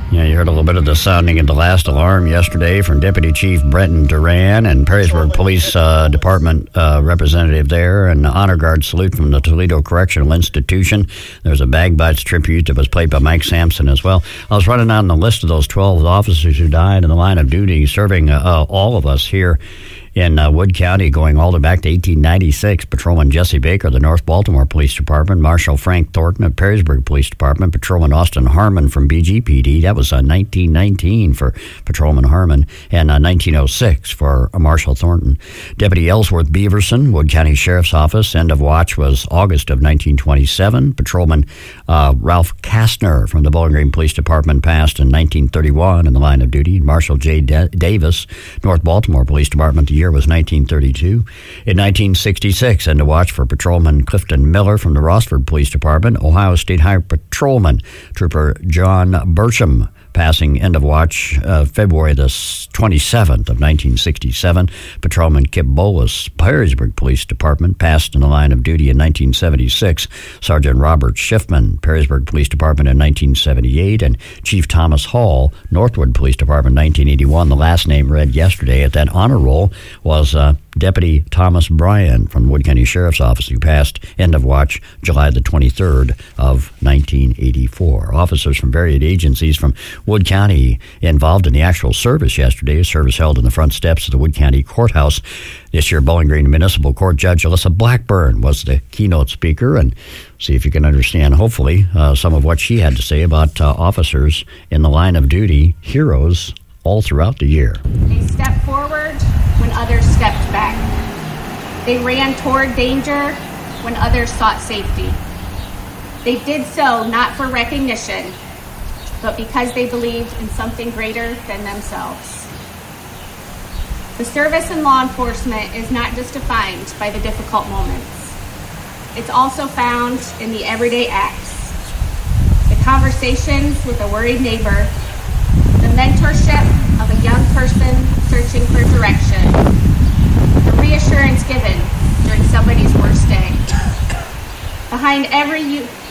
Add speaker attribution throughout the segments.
Speaker 1: Yeah, you heard a little bit of the sounding of the last alarm yesterday from Deputy Chief Brenton Duran and Perrysburg Police Department representative there, and the honor guard salute from the Toledo Correctional Institution. There's a Bagbites tribute that was played by Mike Sampson as well. I was running down the list of those 12 officers who died in the line of duty serving all of us here in Wood County, going all the way back to 1896. Patrolman Jesse Baker, the North Baltimore Police Department. Marshal Frank Thornton of Perrysburg Police Department. Patrolman Austin Harmon from BGPD. That was 1919 for Patrolman Harmon, and 1906 for Marshal Thornton. Deputy Ellsworth Beaverson, Wood County Sheriff's Office. End of watch was August of 1927. Patrolman Ralph Kastner from the Bowling Green Police Department passed in 1931 in the line of duty. Marshal J. Davis, North Baltimore Police Department. The year was 1932. In 1966, end of watch for Patrolman Clifton Miller from the Rossford Police Department. Ohio State Highway Patrolman Trooper John Burcham, passing end of watch February the 27th of 1967. Patrolman Kip Bolus, Perrysburg Police Department, passed in the line of duty in 1976. Sergeant Robert Schiffman, Perrysburg Police Department in 1978. And Chief Thomas Hall, Northwood Police Department, 1981. The last name read yesterday at that honor roll was Deputy Thomas Bryan from Wood County Sheriff's Office, who passed end of watch July the 23rd of 1984. Officers from various agencies from Wood County involved in the actual service yesterday. A service held in the front steps of the Wood County Courthouse. This year, Bowling Green Municipal Court Judge Alyssa Blackburn was the keynote speaker, and see if you can understand, hopefully, some of what she had to say about officers in the line of duty, heroes all throughout the year.
Speaker 2: They stepped forward when others stepped back. They ran toward danger when others sought safety. They did so not for recognition, but because they believed in something greater than themselves. The service in law enforcement is not just defined by the difficult moments. It's also found in the everyday acts, the conversations with a worried neighbor, the mentorship of a young person searching for direction, the reassurance given during somebody's worst day. Behind every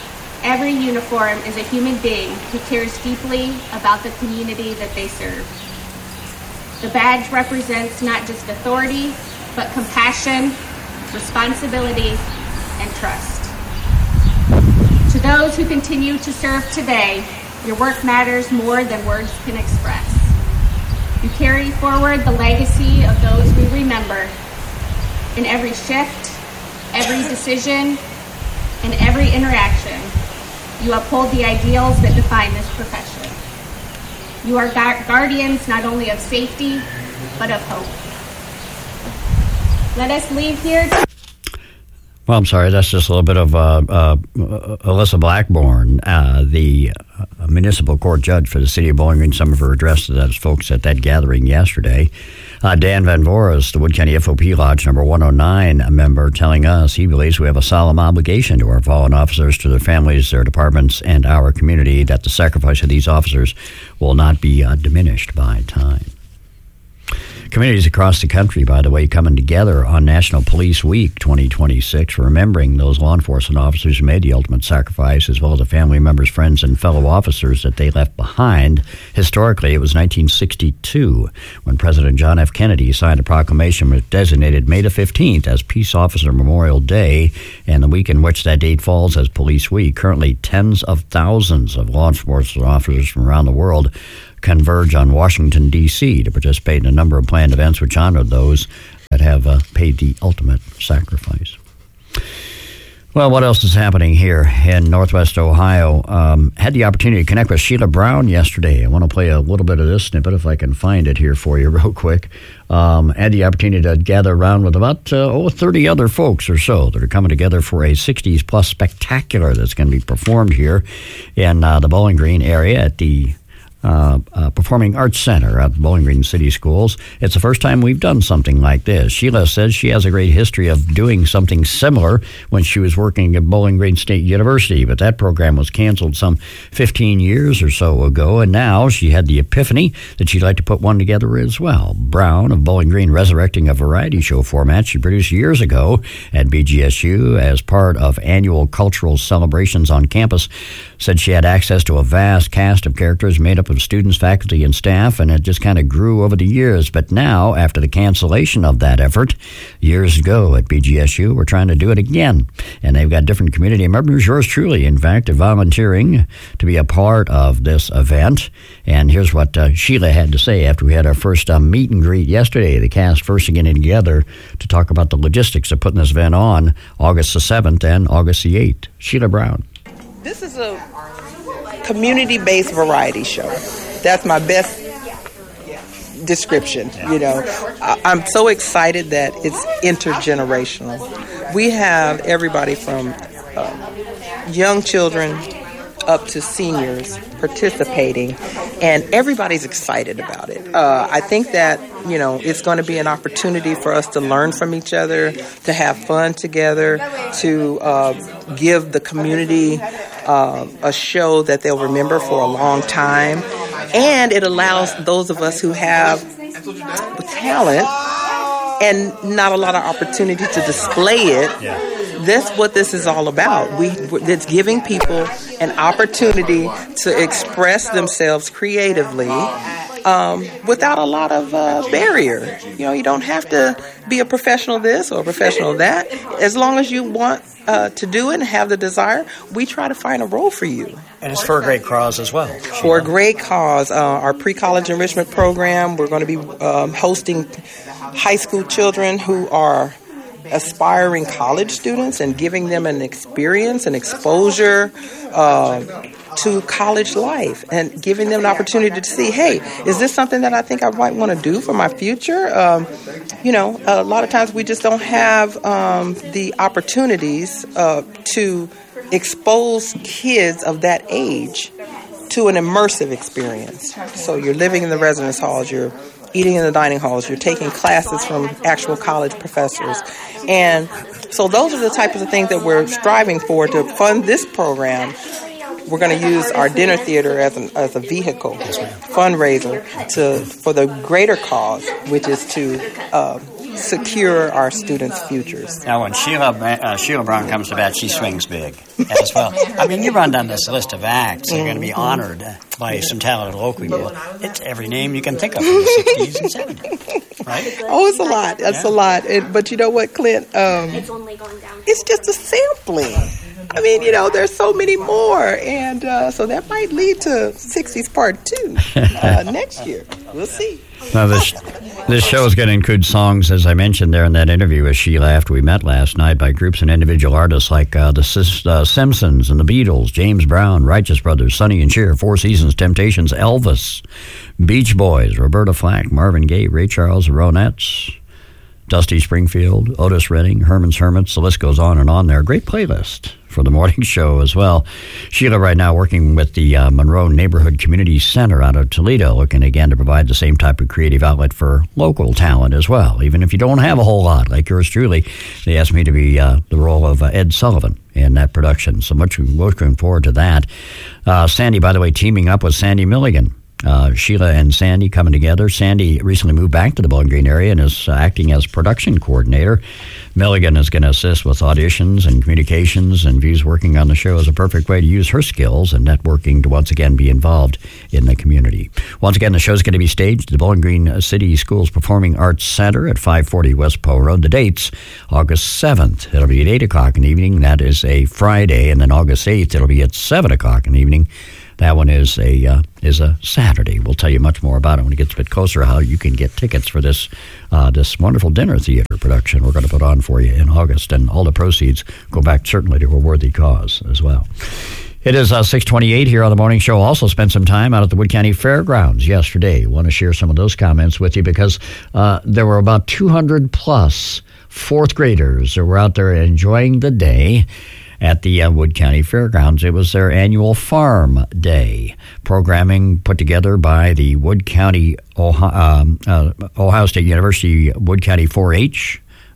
Speaker 2: uniform is a human being who cares deeply about the community that they serve. The badge represents not just authority, but compassion, responsibility, and trust. To those who continue to serve today, your work matters more than words can express. You carry forward the legacy of those we remember. In every shift, every decision, and every interaction, you uphold the ideals that define this profession. You are guardians not only of safety, but of hope. Let us leave here.
Speaker 1: Well, I'm sorry, that's just a little bit of Alyssa Blackburn, the municipal court judge for the city of Bowling Green. Some of her address to those folks at that gathering yesterday. Dan Van Voris, the Wood County FOP Lodge number 109 member, telling us he believes we have a solemn obligation to our fallen officers, to their families, their departments, and our community, that the sacrifice of these officers will not be diminished by time. Communities across the country, by the way, coming together on National Police Week 2026, remembering those law enforcement officers who made the ultimate sacrifice, as well as the family members, friends, and fellow officers that they left behind. Historically, it was 1962 when President John F. Kennedy signed a proclamation which designated May the 15th as Peace Officer Memorial Day, and the week in which that date falls as Police Week. Currently, tens of thousands of law enforcement officers from around the world converge on Washington, D.C. to participate in a number of planned events which honor those that have paid the ultimate sacrifice. Well, what else is happening here in Northwest Ohio? Had the opportunity to connect with Sheila Brown yesterday. I want to play a little bit of this snippet if I can find it here for you real quick. Had the opportunity to gather around with about 30 other folks or so that are coming together for a 60s plus spectacular that's going to be performed here in the Bowling Green area at the Performing Arts Center at Bowling Green City Schools. It's the first time we've done something like this. Sheila says she has a great history of doing something similar when she was working at Bowling Green State University, but that program was canceled some 15 years or so ago, and now she had the epiphany that she'd like to put one together as well. Brown of Bowling Green resurrecting a variety show format she produced years ago at BGSU as part of annual cultural celebrations on campus, said she had access to a vast cast of characters made up of students, faculty, and staff, and it just kind of grew over the years. But now, after the cancellation of that effort years ago at BGSU, we're trying to do it again. And they've got different community members, yours truly, in fact, volunteering to be a part of this event. And here's what Sheila had to say after we had our first meet and greet yesterday. The cast first getting together to talk about the logistics of putting this event on August the 7th and August the 8th. Sheila Brown.
Speaker 3: This is a community-based variety show. That's my best description. You know, I'm so excited that it's intergenerational. We have everybody from young children up to seniors participating, and everybody's excited about it. I think that, you know, it's going to be an opportunity for us to learn from each other, to have fun together, to give the community a show that they'll remember for a long time. And it allows those of us who have talent and not a lot of opportunity to display it. That's what this is all about. It's giving people an opportunity to express themselves creatively without a lot of barrier. You know, you don't have to be a professional this or a professional that. As long as you want to do it and have the desire, we try to find a role for you.
Speaker 1: And it's for a great cause as well.
Speaker 3: For a great cause. Our pre-college enrichment program, we're going to be hosting high school children who are aspiring college students and giving them an experience and exposure to college life and giving them an opportunity to see, hey, is this something that I think I might want to do for my future? You know, a lot of times we just don't have the opportunities to expose kids of that age to an immersive experience. So you're living in the residence halls, you're eating in the dining halls, you're taking classes from actual college professors. And so those are the types of things that we're striving for to fund this program. We're going to use our dinner theater as a vehicle, fundraiser for the greater cause, which is to secure our students' futures.
Speaker 1: Now, when Sheila Brown comes to bat, she swings big as well. I mean, you run down this list of acts that are going to be honored by some talented local people. It's every name you can think of from the 60s and 70s, right?
Speaker 3: Oh, it's a lot. It's a lot. But you know what, Clint? It's only going down. It's just a sampling. I mean, you know, there's so many more. And so that might lead to 60s Part 2 next year. We'll see.
Speaker 1: Now, this show is going to include songs, as I mentioned there in that interview with Sheila after we met last night, by groups and individual artists like the Simpsons and the Beatles, James Brown, Righteous Brothers, Sonny and Cher, Four Seasons, Temptations, Elvis, Beach Boys, Roberta Flack, Marvin Gaye, Ray Charles, the Ronettes, Dusty Springfield, Otis Redding, Herman's Hermits. The list goes on and on there. Great playlist for the morning show as well. Sheila right now working with the Monroe Neighborhood Community Center out of Toledo, looking again to provide the same type of creative outlet for local talent as well. Even if you don't have a whole lot, like yours truly, they asked me to be the role of Ed Sullivan in that production. So much looking forward to that. Sandy, by the way, teaming up with Sandy Milligan. Sheila and Sandy coming together. Sandy recently moved back to the Bowling Green area and is acting as production coordinator. Milligan is going to assist with auditions and communications, and views working on the show as a perfect way to use her skills and networking to once again be involved in the community. Once again, the show is going to be staged at the Bowling Green City Schools Performing Arts Center at 540 West Poe Road. The dates, August 7th. It'll be at 8 o'clock in the evening. That is a Friday. And then August 8th, it'll be at 7 o'clock in the evening. That one is a Saturday. We'll tell you much more about it when it gets a bit closer, how you can get tickets for this wonderful dinner theater production we're going to put on for you in August. And all the proceeds go back certainly to a worthy cause as well. It is 6:28 here on the morning show. Also spent some time out at the Wood County Fairgrounds yesterday. Want to share some of those comments with you because there were about 200 plus fourth graders that were out there enjoying the day at the Wood County Fairgrounds. It was their annual Farm Day programming put together by the Wood County Ohio State University Wood County 4-H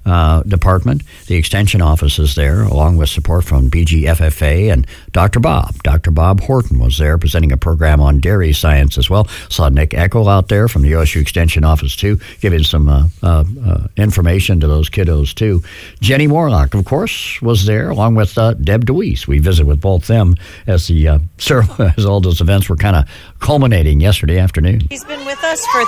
Speaker 1: Department. The Extension Office is there, along with support from BGFFA and Dr. Bob. Dr. Bob Horton was there presenting a program on dairy science as well. Saw Nick Eckel out there from the OSU Extension Office, too, giving some information to those kiddos, too. Jenny Morlock, of course, was there, along with Deb DeWeese. We visited with both them as as all those events were kind of culminating yesterday afternoon.
Speaker 4: She's been with us for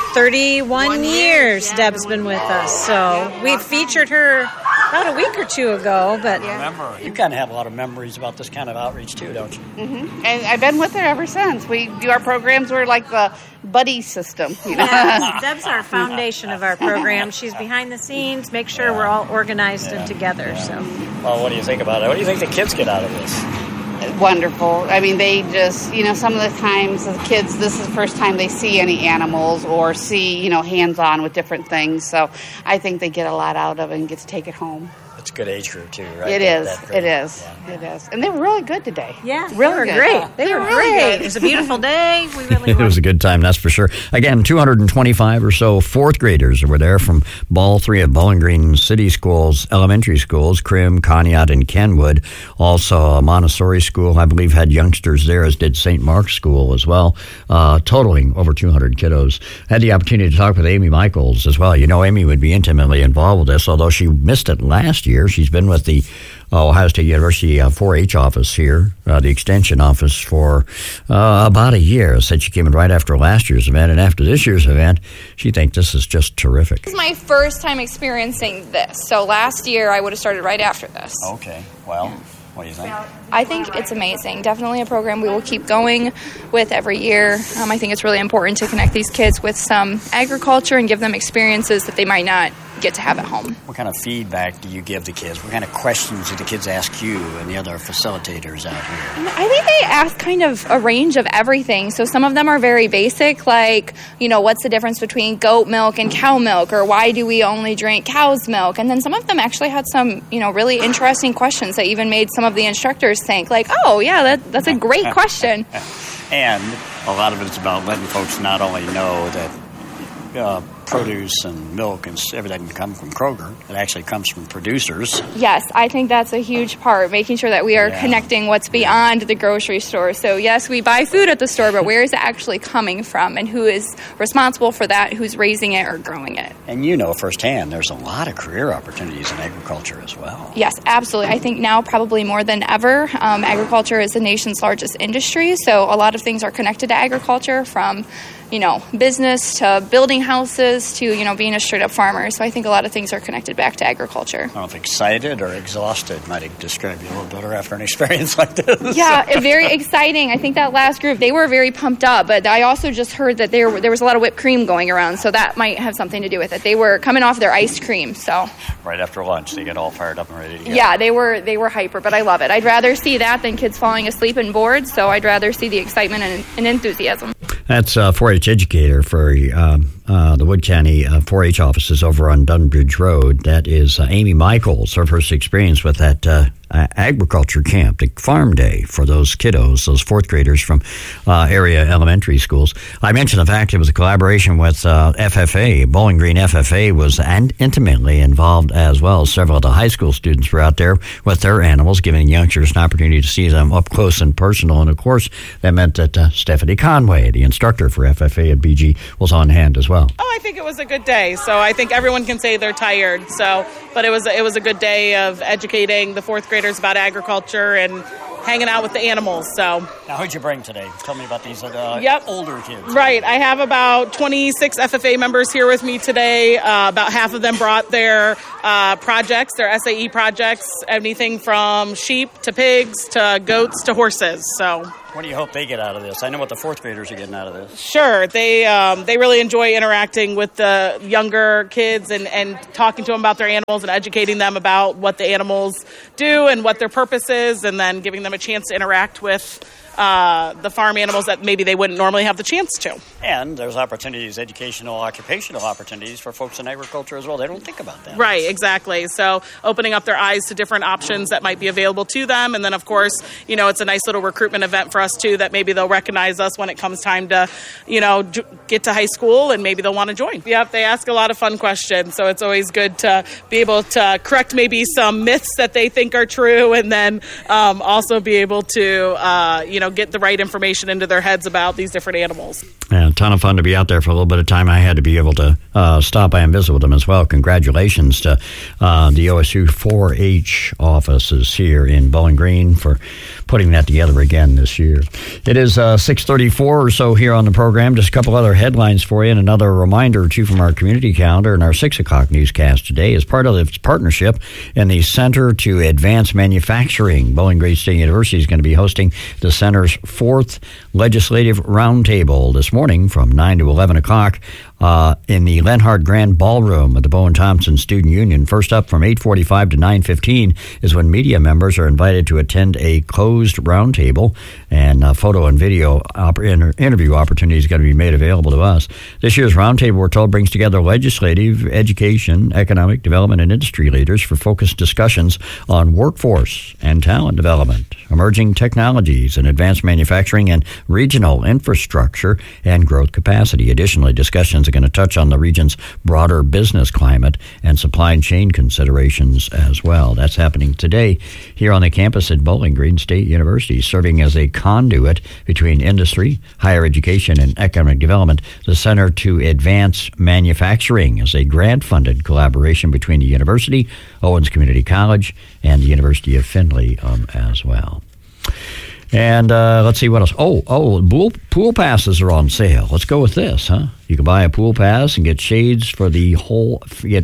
Speaker 4: 31 years. Yeah. Deb's been with us. So we featured her about a week or two ago. But
Speaker 1: remember, you kind of have a lot of memories about this kind of outreach too, don't you?
Speaker 5: Mm-hmm. And I've been with her ever since. We do our programs. We're like the buddy system. You know?
Speaker 4: Yeah, Deb's our foundation of our program. She's behind the scenes, make sure we're all organized and together. Yeah. So,
Speaker 1: well, what do you think about it? What do you think the kids get out of this?
Speaker 5: Wonderful. I mean, they just, some of the times the kids, this is the first time they see any animals or see, hands-on with different things. So I think they get a lot out of it and get to take it home.
Speaker 1: It's a good age group, too, right?
Speaker 5: It is. It is. And they were really good today.
Speaker 4: Yeah,
Speaker 5: really
Speaker 4: they were great. They were
Speaker 5: really
Speaker 4: great.
Speaker 5: good.
Speaker 4: It was a beautiful day. We really
Speaker 1: It was a good time, that's for sure. Again, 225 or so fourth graders were there from all three of Bowling Green City Schools, elementary schools, Crim, Conneaut, and Kenwood. Also, a Montessori school, I believe, had youngsters there, as did St. Mark's School as well, totaling over 200 kiddos. Had the opportunity to talk with Amy Michaels as well. Amy would be intimately involved with this, although she missed it last year. She's been with the Ohio State University 4-H office here, the Extension office, for about a year. Said she came in right after last year's event, and after this year's event, she thinks this is just terrific.
Speaker 6: This is my first time experiencing this, so last year I would have started right after this.
Speaker 1: Okay, well, what do you think?
Speaker 6: I think it's amazing. Definitely a program we will keep going with every year. I think it's really important to connect these kids with some agriculture and give them experiences that they might not get to have at home.
Speaker 1: What kind of feedback do you give the kids? What kind of questions do the kids ask you and the other facilitators out here?
Speaker 6: I think they ask kind of a range of everything. So some of them are very basic, like, what's the difference between goat milk and cow milk, or why do we only drink cow's milk? And then some of them actually had some, really interesting questions that even made some of the instructors think, like, oh, yeah, that's a great question.
Speaker 1: And a lot of it's about letting folks not only know that produce and milk and everything doesn't come from Kroger. It actually comes from producers.
Speaker 6: Yes, I think that's a huge part, making sure that we are connecting what's beyond the grocery store. So, yes, we buy food at the store, but where is it actually coming from, and who is responsible for that, who's raising it or growing it?
Speaker 1: And firsthand, there's a lot of career opportunities in agriculture as well.
Speaker 6: Yes, absolutely. I think now probably more than ever, agriculture is the nation's largest industry, so a lot of things are connected to agriculture, from business to building houses to, being a straight-up farmer. So I think a lot of things are connected back to agriculture.
Speaker 1: I don't know if excited or exhausted might describe you a little better after an experience like this.
Speaker 6: Yeah, very exciting. I think that last group, they were very pumped up, but I also just heard that there was a lot of whipped cream going around, so that might have something to do with it. They were coming off their ice cream, so. Right after lunch, they get all fired up and ready to go. Yeah, they were hyper, but I love it. I'd rather see that than kids falling asleep and bored, so I'd rather see the excitement and enthusiasm. That's 4-H educator for the Wood County 4-H offices over on Dunbridge Road. That is Amy Michaels, her first experience with that agriculture camp, the farm day for those kiddos, those fourth graders from area elementary schools. I mentioned the fact it was a collaboration with FFA. Bowling Green FFA was intimately involved as well. Several of the high school students were out there with their animals, giving youngsters an opportunity to see them up close and personal. And, of course, that meant that Stephanie Conway, the instructor for FFA at BG, was on hand as well.
Speaker 7: I think it was a good day. So I think everyone can say they're tired. But it was a good day of educating the fourth graders about agriculture and hanging out with the animals. So
Speaker 1: now, who'd you bring today? Tell me about these older kids.
Speaker 7: Right. I have about 26 FFA members here with me today. About half of them brought their projects, their SAE projects, anything from sheep to pigs to goats to horses. So
Speaker 1: what do you hope they get out of this? I know what the fourth graders are getting out of this.
Speaker 7: Sure. They really enjoy interacting with the younger kids and talking to them about their animals and educating them about what the animals do and what their purpose is, and then giving them a chance to interact with the farm animals that maybe they wouldn't normally have the chance to.
Speaker 1: And there's opportunities, educational, occupational opportunities for folks in agriculture as well. They don't think about that.
Speaker 7: Right, exactly. So opening up their eyes to different options that might be available to them. And then, of course, it's a nice little recruitment event for us, too, that maybe they'll recognize us when it comes time to, get to high school, and maybe they'll want to join. Yep, they ask a lot of fun questions. So it's always good to be able to correct maybe some myths that they think are true, and then also be able to, get the right information into their heads about these different animals.
Speaker 1: Yeah, a ton of fun to be out there for a little bit of time. I had to be able to stop by and visit with them as well. Congratulations to the OSU 4-H offices here in Bowling Green for putting that together again this year. It is 6:34 or so here on the program. Just a couple other headlines for you, and another reminder or two from our community calendar. And our 6 o'clock newscast today is part of its partnership in the Center to Advance Manufacturing. Bowling Green State University is going to be hosting the center's 4th Legislative Roundtable this morning from 9 to 11 o'clock in the Lenhart Grand Ballroom at the Bowen Thompson Student Union. First up from 8:45 to 9:15 is when media members are invited to attend a closed roundtable, and photo and video interview opportunities are going to be made available to us. This year's roundtable, we're told, brings together legislative, education, economic development, and industry leaders for focused discussions on workforce and talent development, emerging technologies, and advanced manufacturing and regional infrastructure and growth capacity. Additionally, discussions are going to touch on the region's broader business climate and supply chain considerations as well. That's happening today here on the campus at Bowling Green State University, serving as a conduit between industry, higher education, and economic development. The Center to Advance Manufacturing is a grant-funded collaboration between the university, Owens Community College, and the University of Findlay as well. And let's see what else. Pool passes are on sale. Let's go with this, huh? You can buy a pool pass and get shades for the whole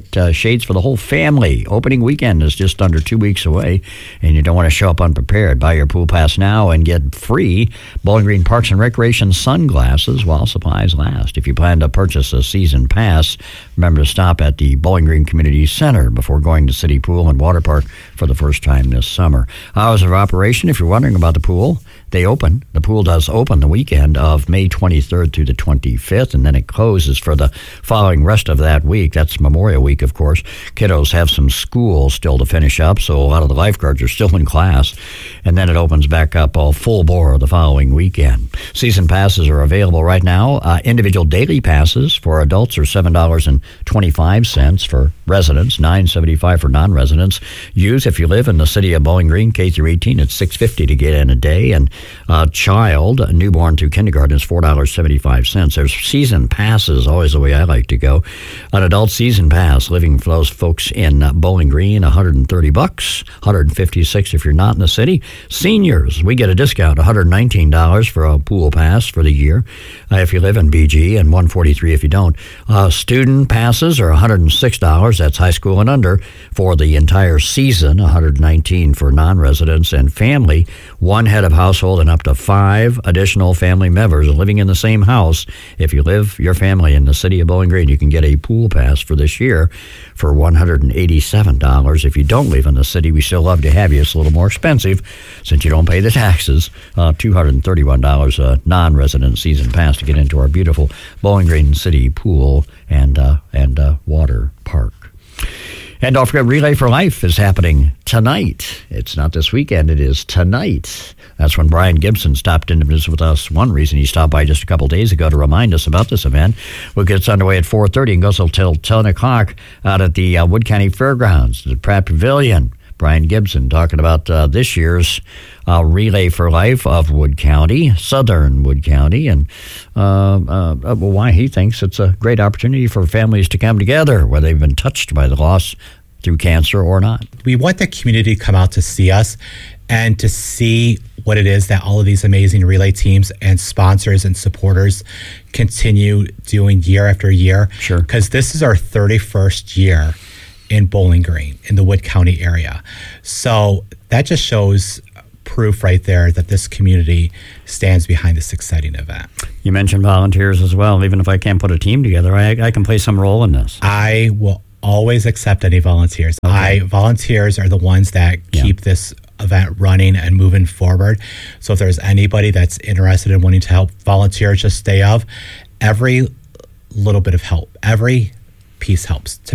Speaker 1: family. Opening weekend is just under 2 weeks away, and you don't want to show up unprepared. Buy your pool pass now and get free Bowling Green Parks and Recreation sunglasses while supplies last. If you plan to purchase a season pass, remember to stop at the Bowling Green Community Center before going to City Pool and Water Park for the first time this summer. Hours of operation, if you're wondering about the pool, the pool does open the weekend of May 23rd through the 25th, and then it closes for the following rest of that week. That's Memorial Week, of course. Kiddos have some school still to finish up, so a lot of the lifeguards are still in class, and then it opens back up all full bore the following weekend. Season passes are available right now. Individual daily passes for adults are $7.25 for residents, $9.75 for non-residents. Youth, if you live in the city of Bowling Green, K through 18, it's $6.50 to get in a day, and child, newborn through kindergarten, is $4.75. There's season passes, always the way I like to go. An adult season pass, living for those folks in Bowling Green, $130, $156 if you're not in the city. Seniors, we get a discount, $119 for a pool pass for the year if you live in BG, and $143 if you don't. Student passes are $106, that's high school and under, for the entire season, $119 for non-residents, and family, one head of household and up to 5 additional family members living in the same house. If you live your family in the city of Bowling Green, you can get a pool pass for this year for $187. If you don't live in the city, we still love to have you. It's a little more expensive since you don't pay the taxes. $231 a non-resident season pass to get into our beautiful Bowling Green City pool and water park. And don't forget, Relay for Life is happening tonight. It's not this weekend, it is tonight. That's when Brian Gibson stopped in to visit with us. One reason he stopped by just a couple days ago to remind us about this event. We'll get underway at 4:30 and goes until 10 o'clock out at the Wood County Fairgrounds, the Pratt Pavilion. Brian Gibson talking about this year's Relay for Life of Wood County, Southern Wood County, and why he thinks it's a great opportunity for families to come together, whether they've been touched by the loss through cancer or not.
Speaker 8: We want the community to come out to see us and to see what it is that all of these amazing relay teams and sponsors and supporters continue doing year after year.
Speaker 1: Sure.
Speaker 8: Because this is our 31st year in Bowling Green, in the Wood County area. So that just shows proof right there that this community stands behind this exciting event.
Speaker 1: You mentioned volunteers as well. Even if I can't put a team together, I can play some role in this.
Speaker 8: I will always accept any volunteers.
Speaker 1: Okay.
Speaker 8: Volunteers are the ones that keep this event running and moving forward. So if there's anybody that's interested in wanting to help volunteer just day of, every little bit of help, every piece helps to